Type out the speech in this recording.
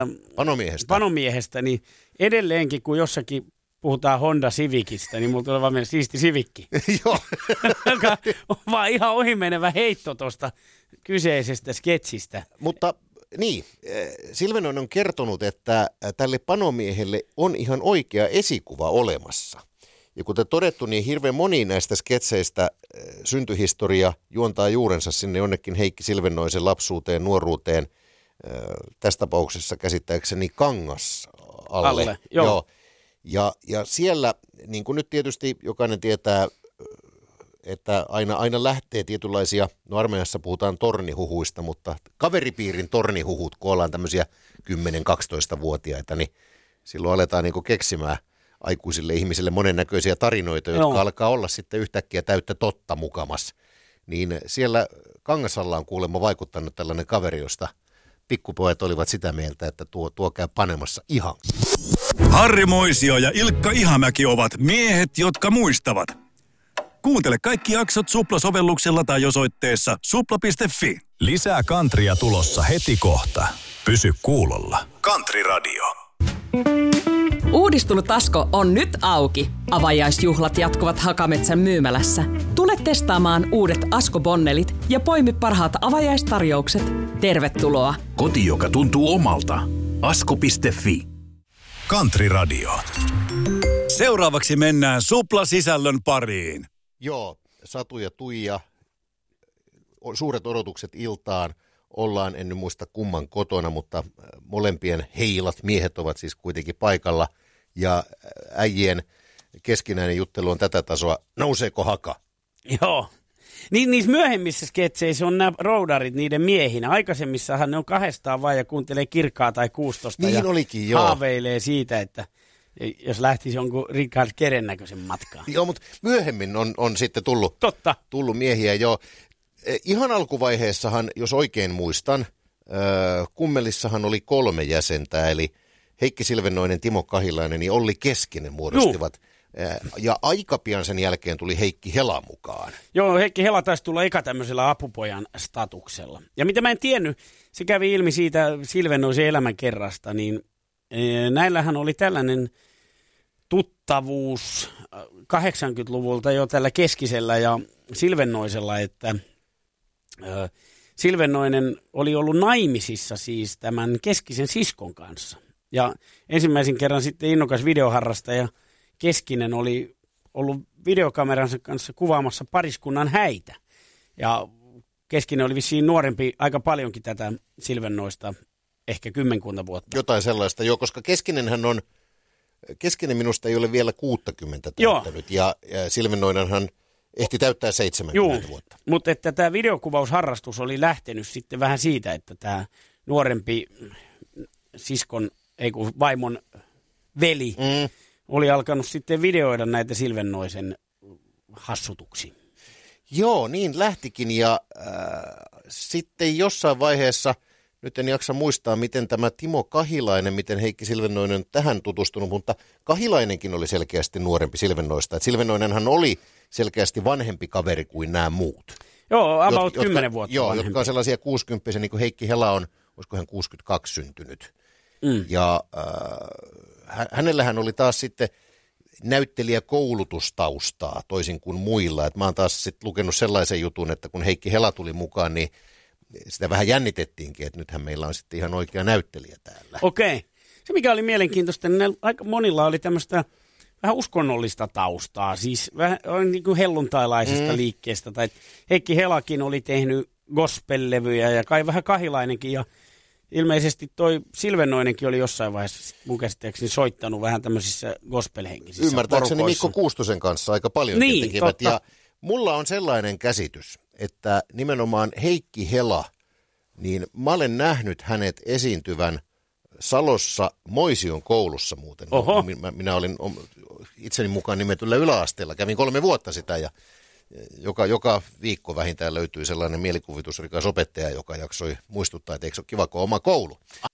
Panomiehestä, niin edelleenkin kun jossakin puhutaan Honda Civicistä, niin mulla tulee vaan siisti Civicki. Joo. On vaan ihan ohimenevä heitto tuosta kyseisestä sketsistä. Mutta niin, Silvenoinen on kertonut, että tälle panomiehelle on ihan oikea esikuva olemassa. Ja kuten todettu, niin hirveän moni näistä sketseistä syntyhistoria juontaa juurensa sinne jonnekin Heikki Silvennoisen lapsuuteen, nuoruuteen, tässä tapauksessa käsittääkseni Kangasalle. Joo. Ja siellä, niin kuin nyt tietysti jokainen tietää, että aina lähtee tietynlaisia, no armeijassa puhutaan tornihuhuista, mutta kaveripiirin tornihuhut, kun ollaan tämmöisiä 10-12-vuotiaita, niin silloin aletaan niin kuin keksimään aikuisille ihmisille monennäköisiä tarinoita, jotka alkaa olla sitten yhtäkkiä täyttä totta mukamas. Niin siellä Kangasalla on kuulemma vaikuttanut tällainen kaveri, josta pikkupojat olivat sitä mieltä, että tuo käy panemassa ihan. Harri Moisio ja Ilkka Ihamäki ovat miehet, jotka muistavat. Kuuntele kaikki jaksot Supla-sovelluksella tai osoitteessa supla.fi. Lisää kantria tulossa heti kohta. Pysy kuulolla. Country Radio. Uudistunut Asko on nyt auki. Avajaisjuhlat jatkuvat Hakametsän myymälässä. Tule testaamaan uudet Asko-bonnelit ja poimi parhaat avajaistarjoukset. Tervetuloa. Koti, joka tuntuu omalta. Asko.fi. Country Radio. Seuraavaksi mennään Supla-sisällön pariin. Joo, Satu ja Tuija, suuret odotukset iltaan. Ollaan, en muista kumman kotona, mutta molempien heilat miehet ovat siis kuitenkin paikalla. Ja äijien keskinäinen juttelu on tätä tasoa. Nouseeko haka? Joo. Niissä myöhemmissä sketseissä on nämä roudarit niiden miehinä. Aikaisemmissahan ne on kahdestaan vaan ja kuuntelee Kirkkaa tai Kuustosta niin ja olikin, joo. Haaveilee siitä, että jos lähtisi jonkun Richard Keren näköisen matkaan. Joo, mutta myöhemmin on sitten tullut miehiä, joo. Ihan alkuvaiheessahan, jos oikein muistan, Kummelissahan oli 3 jäsentä, eli Heikki Silvennoinen, Timo Kahilainen ja Olli Keskinen muodostivat. Ja aika pian sen jälkeen tuli Heikki Hela mukaan. Joo, Heikki Hela taisi tulla eka tämmöisellä apupojan statuksella. Ja mitä mä en tiennyt, se kävi ilmi siitä Silvennoisen elämän kerrasta, niin näillähän oli tällainen tuttavuus 80-luvulta jo tällä Keskisellä ja Silvennoisella, että Silvennoinen oli ollut naimisissa siis tämän Keskisen siskon kanssa. Ja ensimmäisen kerran sitten innokas videoharrastaja Keskinen oli ollut videokameransa kanssa kuvaamassa pariskunnan häitä. Ja Keskinen oli vissiin nuorempi aika paljonkin tätä Silvennoista, ehkä 10 vuotta. Jotain sellaista, joo, koska Keskinen minusta ei ole vielä 60 täyttänyt, ja Silvennoinenhan ehti täyttää 70 vuotta. Mutta että tämä videokuvausharrastus oli lähtenyt sitten vähän siitä, että tämä nuorempi vaimon veli oli alkanut sitten videoida näitä Silvennoisen hassutuksia. Joo, niin lähtikin ja sitten jossain vaiheessa, nyt en jaksa muistaa, miten tämä Timo Kahilainen, miten Heikki Silvennoinen on tähän tutustunut, mutta Kahilainenkin oli selkeästi nuorempi Silvennoista. Et Silvennoinenhan oli selkeästi vanhempi kaveri kuin nämä muut. Joo, about 10 vuotta joo, vanhempi. Jotka on sellaisia 60, niin kuin Heikki Hela on, olisiko hän 62 syntynyt. Ja hänellähän oli taas sitten näyttelijäkoulutustaustaa toisin kuin muilla. Et mä oon taas sitten lukenut sellaisen jutun, että kun Heikki Hela tuli mukaan, niin sitä vähän jännitettiinkin, että nythän meillä on sitten ihan oikea näyttelijä täällä. Okei. Se mikä oli mielenkiintoista, niin aika monilla oli tämmöistä vähän uskonnollista taustaa, siis vähän niin kuin helluntailaisesta liikkeestä. Tai Heikki Helakin oli tehnyt gospel-levyjä ja kai vähän Kahilainenkin ja ilmeisesti toi Silvennoinenkin oli jossain vaiheessa mun käsittääkseni soittanut vähän tämmöisissä gospel-henkisissä ymmärtääkseni porukoissa. Mikko Kuustosen kanssa aika paljon tekivät. Totta. Ja mulla on sellainen käsitys, että nimenomaan Heikki Hela, niin mä olen nähnyt hänet esiintyvän Salossa Moision koulussa muuten. Oho. Minä olin itseni mukaan nimetyllä yläasteella, kävin 3 vuotta sitä ja joka viikko vähintään löytyi sellainen mielikuvitusrikas opettaja, joka jaksoi muistuttaa, että eikö se ole kiva, kun oma koulu.